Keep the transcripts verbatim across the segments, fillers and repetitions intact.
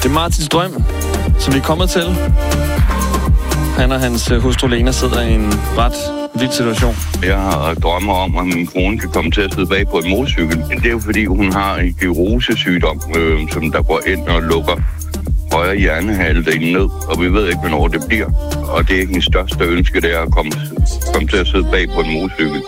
Det er Martins drøm, som vi er kommet til. Han og hans hustru Lena sidder i en ret vild situation. Jeg har drømmer om, at min kone kan komme til at sidde bag på en motorcykel. Det er jo fordi, hun har en sklerosesygdom, øh, som der går ind og lukker højre hjernehalvdel ned, og vi ved ikke, hvornår det bliver. Og det er hendes største ønske, det er at komme, komme til at sidde bag på en motorcykel.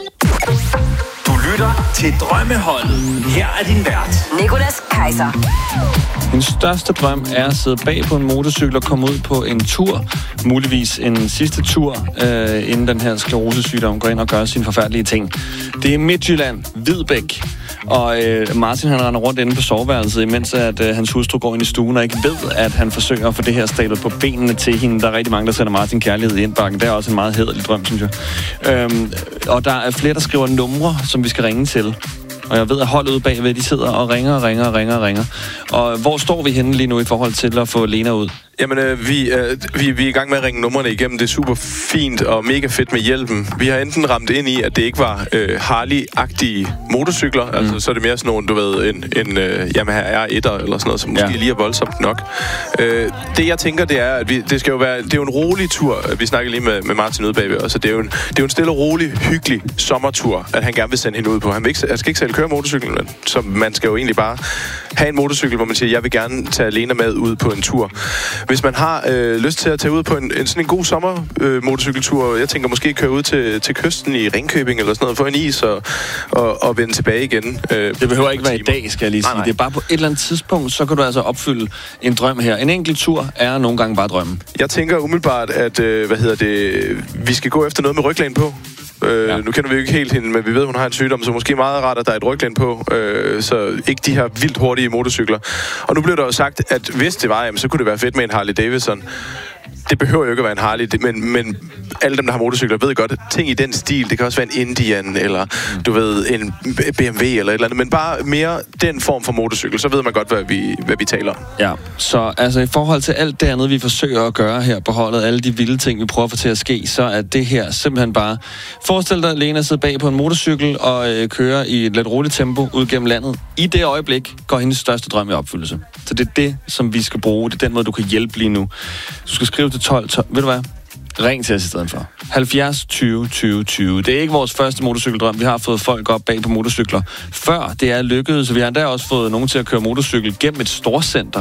Du lytter til Drømmeholdet. Her er din vært, Nicolas Kaiser. Hendes største drøm er at sidde bag på en motorcykel og komme ud på en tur. Muligvis en sidste tur, øh, inden den her sklerosesygdom går ind og gør sine forfærdelige ting. Det er Midtjylland, Hvidbæk. Og øh, Martin han render rundt inde på soveværelset, imens at øh, hans hustru går ind i stuen og ikke ved, at han forsøger at få det her stablet på benene til hende. Der er rigtig mange, der sender Martin kærlighed i indbakken. Det er også en meget hæderlig drøm, synes jeg. Øhm, og der er flere, der skriver numre, som vi skal ringe til. Og jeg ved, at holdet ude bagved, de sidder og ringer og ringer og ringer og ringer. Og hvor står vi henne lige nu i forhold til at få Lena ud? Jamen, øh, vi, øh, vi, vi er i gang med at ringe numrene igennem. Det er super fint og mega fedt med hjælpen. Vi har enten ramt ind i, at det ikke var øh, Harley-agtige motorcykler. Mm. Altså, så er det mere sådan nogle, du ved, en, en øh, Yamaha R et'er eller sådan noget, som måske ja. lige er voldsomt nok. Øh, det, jeg tænker, det er, at vi, det skal jo være, det er jo en rolig tur. Vi snakker lige med, med Martin ude bagved også. Det er jo en, det er jo en stille og rolig, hyggelig sommertur, at han gerne vil sende hende ud på. Han, vil ikke, han skal ikke selv køre motorcyklen, men så man skal jo egentlig bare have en motorcykel, hvor man siger, jeg vil gerne tage Lena med ud på en tur. Hvis man har øh, lyst til at tage ud på en, en sådan en god sommer øh, motorcykeltur, jeg tænker måske køre ud til, til kysten i Ringkøbing eller sådan noget, få en is og, og, og vende tilbage igen. Øh, det behøver ikke være i dag, skal jeg lige sige. Nej, nej. Det er bare på et eller andet tidspunkt, så kan du altså opfylde en drøm her. En enkelt tur er nogle gange bare drømmen. Jeg tænker umiddelbart, at øh, hvad hedder det, vi skal gå efter noget med ryglæn på. Øh, ja. Nu kender vi jo ikke helt hende, men vi ved, hun har en sygdom, så måske meget rart, at der er et ryglæn på, øh, så ikke de her vildt hurtige motorcykler. Og nu blev der jo sagt, at hvis det var, jamen, så kunne det være fedt med en Harley Davidson. Det behøver jo ikke at være en Harley, men, men alle dem, der har motorcykler, ved godt, at ting i den stil, det kan også være en Indian, eller du ved, en B M W eller et eller andet, men bare mere den form for motorcykel, så ved man godt, hvad vi, hvad vi taler om. Ja, så altså i forhold til alt det andet, vi forsøger at gøre her på holdet, alle de vilde ting, vi prøver at få til at ske, så er det her simpelthen bare... Forestil dig, Lena sidder bag på en motorcykel og øh, kører i et lidt roligt tempo ud gennem landet. I det øjeblik går hendes største drøm i opfyldelse. Så det er det, som vi skal bruge. Det er den måde, du kan hjælpe lige nu. Du skal skrive til tolv tolv. Ved du hvad? Ring til os i stedet for. halvfjerds tyve tyve tyve. Det er ikke vores første motorcykeldrøm. Vi har fået folk op bag på motorcykler før det er lykkedes. Så vi har endda også fået nogen til at køre motorcykel gennem et storcenter.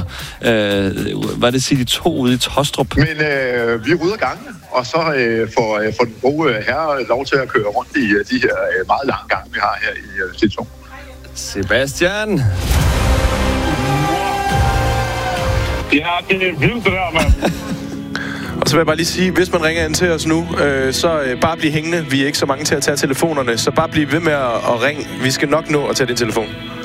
Øh, hvad det siger de to ude i Tostrup? Men øh, vi er ude af gangene, og så øh, får, øh, får den gode herre lov til at køre rundt i øh, de her øh, meget lange gange, vi har her i øh, situationen. Sebastian! Ja, det er vildt det der, mand. Og så vil jeg bare lige sige, hvis man ringer ind til os nu, øh, så øh, bare bliv hængende. Vi er ikke så mange til at tage telefonerne, så bare bliv ved med at, at ringe. Vi skal nok nå at tage din telefon.